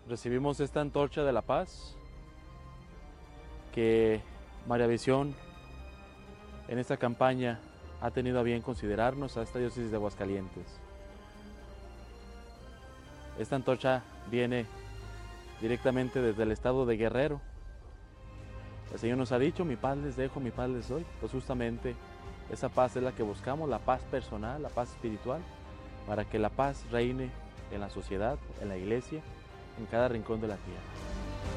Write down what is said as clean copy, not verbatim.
recibimos esta antorcha de la paz que María Visión en esta campaña ha tenido a bien considerarnos a esta diócesis de Aguascalientes. Esta antorcha viene directamente desde el estado de Guerrero. El Señor nos ha dicho, mi paz les dejo, mi paz les doy. Pues justamente esa paz es la que buscamos, la paz personal, la paz espiritual, para que la paz reine en la sociedad, en la iglesia, en cada rincón de la tierra.